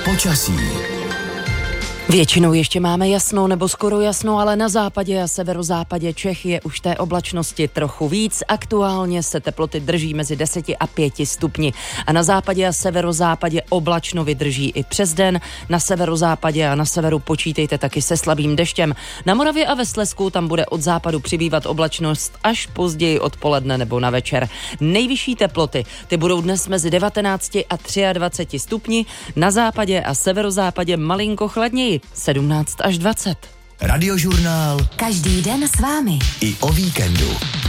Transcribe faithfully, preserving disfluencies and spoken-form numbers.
Počasí. Většinou ještě máme jasno nebo skoro jasno, ale na západě a severozápadě Čech je už té oblačnosti trochu víc. Aktuálně se teploty drží mezi deseti a pěti stupni. A na západě a severozápadě oblačno vydrží i přes den. Na severozápadě a na severu počítejte taky se slabým deštěm. Na Moravě a ve Slezsku tam bude od západu přibývat oblačnost až později odpoledne nebo na večer. Nejvyšší teploty, ty budou dnes mezi devatenácti a dvaceti třemi stupni. Na západě a severozápadě malinko chladněji. sedmnáct až dvacet. Radiožurnál. Každý den s vámi. I o víkendu.